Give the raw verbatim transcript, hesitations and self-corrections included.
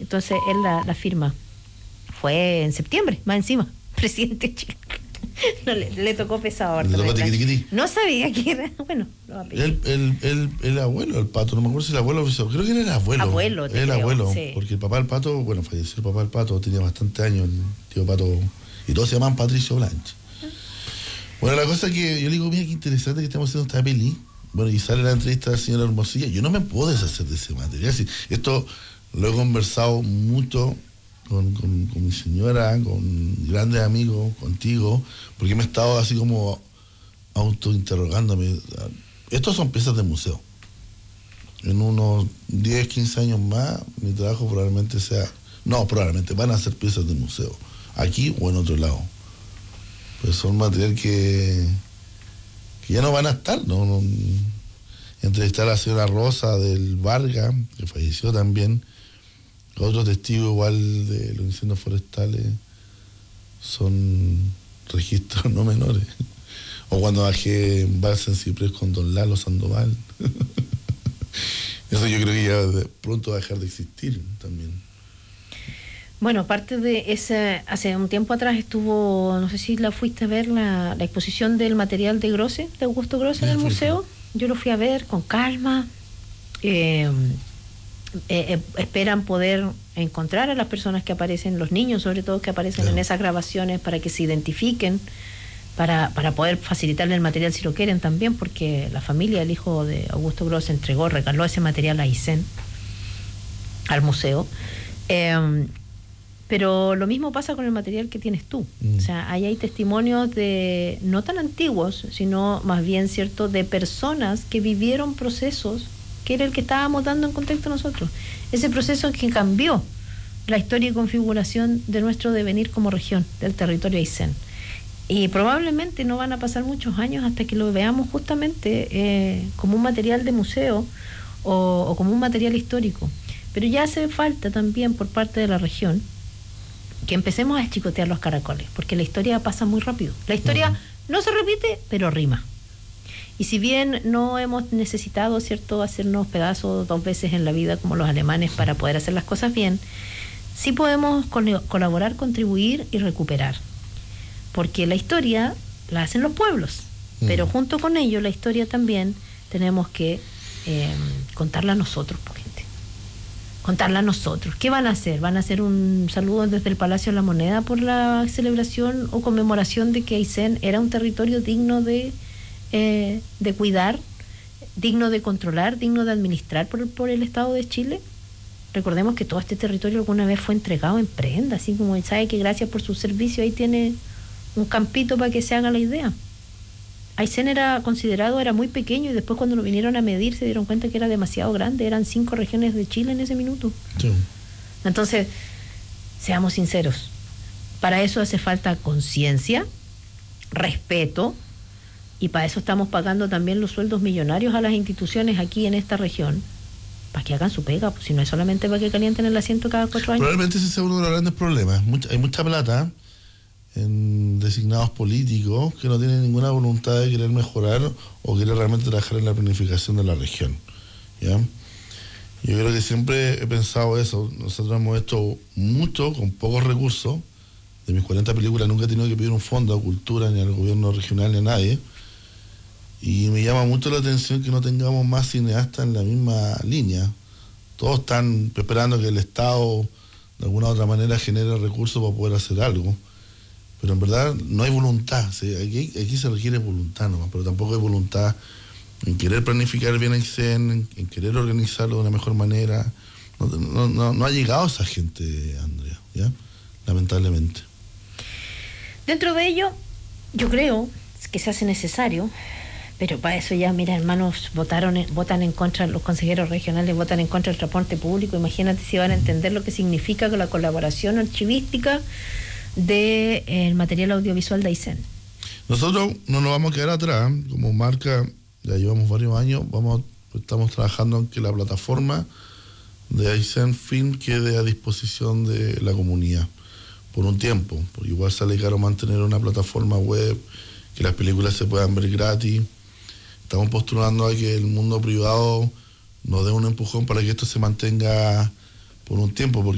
Entonces él la, la firma. Fue en septiembre, más encima, presidente chileno. No, le, le tocó pesado. Le tocó tiquitiquití. No sabía que era, bueno, lo el, el, el, el abuelo, el Pato, no me acuerdo si el abuelo, creo que era el abuelo. Abuelo, el creo, abuelo, sí. Porque el papá del Pato, bueno, falleció el papá del Pato, tenía bastantes años, el tío Pato, y todos se llaman Patricio Blanche. Bueno, la cosa que yo le digo, mira qué interesante que estamos haciendo esta peli. Bueno, y sale la entrevista de la señora Hermosilla. Yo no me puedo deshacer de ese material. Sí, esto lo he conversado mucho con, con, con mi señora, con grandes amigos, contigo, porque me he estado así como autointerrogándome. Estos son piezas de museo. En unos diez, quince años más, mi trabajo probablemente sea... No, probablemente van a ser piezas de museo, aquí o en otro lado. Pues son material que, que ya no van a estar, ¿no? no entrevistar a la señora Rosa del Vargas, que falleció también, otros testigos igual de los incendios forestales, son registros no menores. O cuando bajé en Balsa en Ciprés con don Lalo Sandoval. Eso yo creo que ya de pronto va a dejar de existir también. Bueno, parte de ese, hace un tiempo atrás estuvo, no sé si la fuiste a ver, la, la exposición del material de Grosse, de Augusto Grosse en el museo. Yo lo fui a ver con calma. Eh, eh, eh, esperan poder encontrar a las personas que aparecen, los niños sobre todo que aparecen claro. en esas grabaciones, para que se identifiquen, para, para poder facilitarle el material si lo quieren también, porque la familia, el hijo de Augusto Grosse entregó, regaló ese material a Aysén, al museo. Eh, Pero lo mismo pasa con el material que tienes tú. Mm. O sea, ahí hay testimonios de, no tan antiguos, sino más bien, ¿cierto?, de personas que vivieron procesos que era el que estábamos dando en contexto nosotros. Ese proceso que cambió la historia y configuración de nuestro devenir como región, del territorio Aysén. Y probablemente no van a pasar muchos años hasta que lo veamos justamente eh, como un material de museo o, o como un material histórico. Pero ya hace falta también por parte de la región que empecemos a chicotear los caracoles, porque la historia pasa muy rápido. La historia uh-huh. no se repite, pero rima. Y si bien no hemos necesitado, ¿cierto?, hacernos pedazos dos veces en la vida como los alemanes para poder hacer las cosas bien, sí podemos col- colaborar, contribuir y recuperar. Porque la historia la hacen los pueblos, uh-huh. pero junto con ello la historia también tenemos que eh, contarla nosotros, por gente. Contarla a nosotros. ¿Qué van a hacer? ¿Van a hacer un saludo desde el Palacio de la Moneda por la celebración o conmemoración de que Aysén era un territorio digno de, eh, de cuidar, digno de controlar, digno de administrar por, por el Estado de Chile? Recordemos que todo este territorio alguna vez fue entregado en prenda, así como sabe que gracias por su servicio ahí tiene un campito para que se haga la idea. Aysén era considerado, era muy pequeño, y después cuando lo vinieron a medir se dieron cuenta que era demasiado grande, eran cinco regiones de Chile en ese minuto. Sí. Entonces, seamos sinceros, para eso hace falta conciencia, respeto, y para eso estamos pagando también los sueldos millonarios a las instituciones aquí en esta región, para que hagan su pega, pues si no es solamente para que calienten el asiento cada cuatro años. Probablemente ese sea uno de los grandes problemas. Mucha, hay mucha plata en designados políticos que no tienen ninguna voluntad de querer mejorar o querer realmente trabajar en la planificación de la región, ¿ya? Yo creo que siempre he pensado eso. Nosotros hemos hecho mucho con pocos recursos. De mis cuarenta películas nunca he tenido que pedir un fondo a cultura, ni al gobierno regional, ni a nadie. Y me llama mucho la atención que no tengamos más cineastas en la misma línea. Todos están esperando que el Estado de alguna u otra manera genere recursos para poder hacer algo. Pero en verdad no hay voluntad. ¿Sí? Aquí, aquí se requiere voluntad nomás, pero tampoco hay voluntad en querer planificar bien Aysén, en, en querer organizarlo de una mejor manera. No, no, no, no ha llegado esa gente, Andrea, ¿ya? Lamentablemente. Dentro de ello, yo creo que se hace necesario, pero para eso ya, mira, hermanos, votaron, votan en contra, los consejeros regionales votan en contra del transporte público. Imagínate si van a entender lo que significa la colaboración archivística del de, material audiovisual de Aysén. Nosotros no nos vamos a quedar atrás, como marca, ya llevamos varios años, vamos, estamos trabajando en que la plataforma de Aysén Film quede a disposición de la comunidad por un tiempo, porque igual sale caro mantener una plataforma web, que las películas se puedan ver gratis. Estamos postulando a que el mundo privado nos dé un empujón para que esto se mantenga por un tiempo, porque